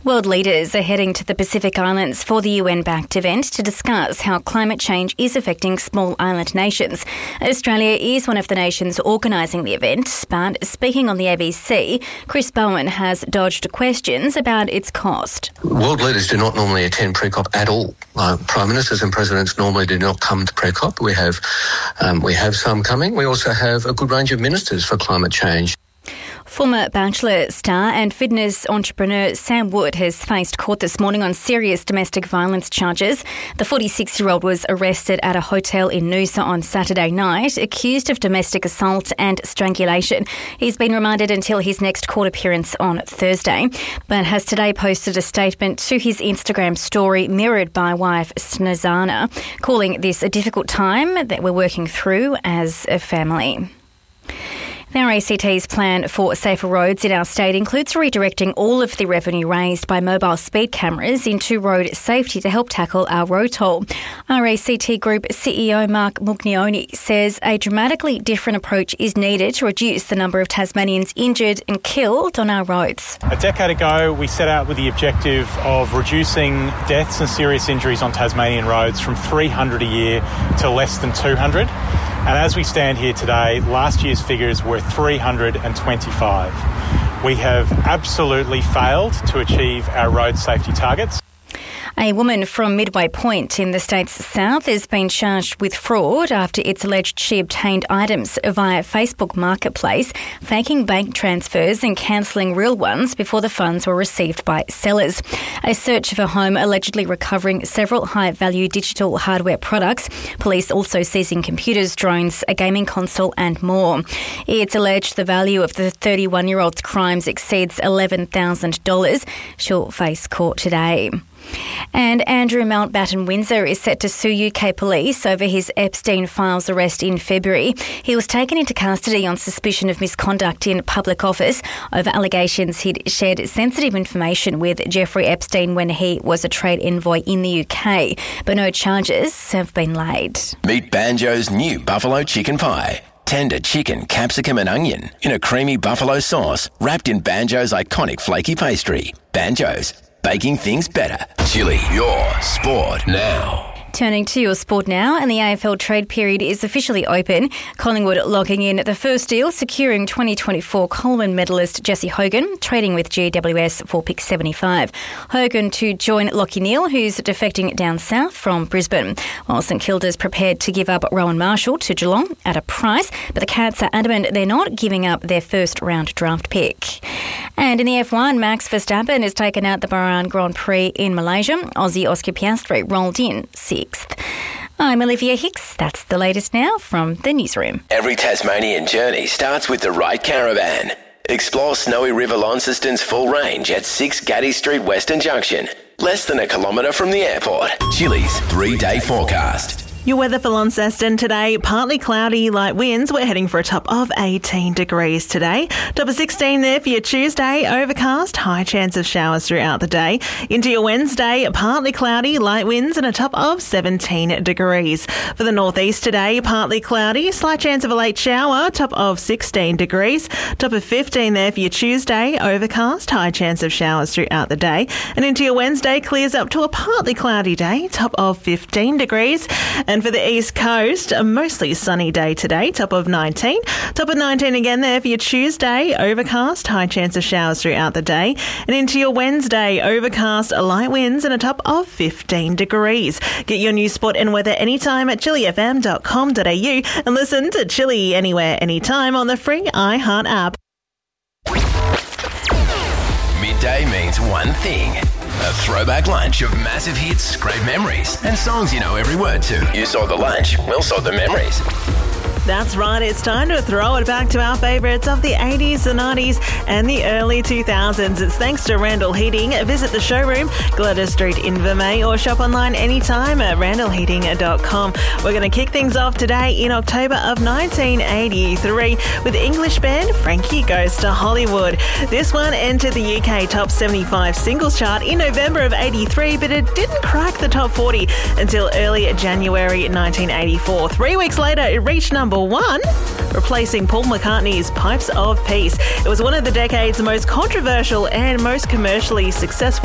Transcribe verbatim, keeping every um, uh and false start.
World leaders are heading to the Pacific Islands for the U N-backed event to discuss how climate change is affecting small island nations. Australia is one of the nations organising the event, but speaking on the A B C, Chris Bowen has dodged questions about its cost. World leaders do not normally attend pre-COP at all. Uh, Prime Ministers and Presidents normally do not come to pre-COP. We have, um, we have some coming. We also have a good range of ministers for climate change. Former Bachelor star and fitness entrepreneur Sam Wood has faced court this morning on serious domestic violence charges. The forty-six-year-old was arrested at a hotel in Noosa on Saturday night, accused of domestic assault and strangulation. He's been remanded until his next court appearance on Thursday, but has today posted a statement to his Instagram story mirrored by wife Snezana, calling this a difficult time that we're working through as a family. Our A C T's plan for safer roads in our state includes redirecting all of the revenue raised by mobile speed cameras into road safety to help tackle our road toll. Our A C T Group C E O Mark Mugnioni says a dramatically different approach is needed to reduce the number of Tasmanians injured and killed on our roads. A decade ago, we set out with the objective of reducing deaths and serious injuries on Tasmanian roads from three hundred a year to less than two hundred. And as we stand here today, last year's figures were three hundred twenty-five. We have absolutely failed to achieve our road safety targets. A woman from Midway Point in the state's south has been charged with fraud after it's alleged she obtained items via Facebook Marketplace, faking bank transfers and cancelling real ones before the funds were received by sellers. A search of her home allegedly recovering several high-value digital hardware products, police also seizing computers, drones, a gaming console and more. It's alleged the value of the thirty-one-year-old's crimes exceeds eleven thousand dollars. She'll face court today. And Andrew Mountbatten Windsor is set to sue U K police over his Epstein Files arrest in February. He was taken into custody on suspicion of misconduct in public office over allegations he'd shared sensitive information with Jeffrey Epstein when he was a trade envoy in the U K. But no charges have been laid. Meet Banjo's new buffalo chicken pie. Tender chicken, capsicum and onion in a creamy buffalo sauce wrapped in Banjo's iconic flaky pastry. Banjo's. Baking things better. Chili, your sport now. Turning to your sport now, and the A F L trade period is officially open. Collingwood locking in the first deal, securing twenty twenty-four Coleman medalist Jesse Hogan, trading with G W S for pick seventy-five. Hogan to join Lachie Neale, who's defecting down south from Brisbane, while St Kilda's prepared to give up Rowan Marshall to Geelong at a price, but the Cats are adamant they're not giving up their first round draft pick. And in the F one, Max Verstappen has taken out the Bahrain Grand Prix in Malaysia. Aussie Oscar Piastri rolled in sixth. I'm Olivia Hicks. That's the latest now from the newsroom. Every Tasmanian journey starts with the right caravan. Explore Snowy River Launceston's full range at six Gaddy Street Western Junction, less than a kilometre from the airport. Chili's three-day forecast. Your weather for Launceston today, partly cloudy, light winds. We're heading for a top of eighteen degrees today. Top of sixteen there for your Tuesday, overcast, high chance of showers throughout the day. Into your Wednesday, partly cloudy, light winds and a top of seventeen degrees. For the northeast today, partly cloudy, slight chance of a late shower, top of sixteen degrees. Top of fifteen there for your Tuesday, overcast, high chance of showers throughout the day. And into your Wednesday, clears up to a partly cloudy day, top of fifteen degrees. And for the East Coast, a mostly sunny day today, top of nineteen. Top of nineteen again there for your Tuesday, overcast, high chance of showers throughout the day. And into your Wednesday, overcast, light winds and a top of fifteen degrees. Get your news, sport and weather anytime at chili f m dot com dot a u and listen to Chili anywhere, anytime on the free iHeart app. Midday means one thing. A throwback lunch of massive hits, great memories, and songs you know every word to. You saw the lunch, we'll saw the memories. That's right, it's time to throw it back to our favourites of the eighties, the nineties and the early two thousands. It's thanks to Randall Heating. Visit the showroom, Gladys Street in Vermey, or shop online anytime at randall heating dot com. We're going to kick things off today in October of nineteen eighty-three with English band Frankie Goes to Hollywood. This one entered the U K Top seventy-five singles chart in November of eighty-three, but it didn't crack the top forty until early January nineteen eighty-four. Three weeks later, it reached number one, replacing Paul McCartney's Pipes of Peace. It was one of the decade's most controversial and most commercially successful